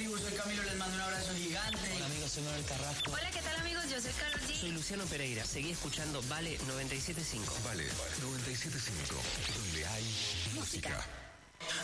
tribu, soy Camilo, les mando un abrazo gigante. Hola amigos, soy Manuel Carrasco. Hola, ¿qué tal amigos? Yo soy Karol G. Soy Luciano Pereira, seguí escuchando Vale 97.5. Vale 97.5, donde hay música.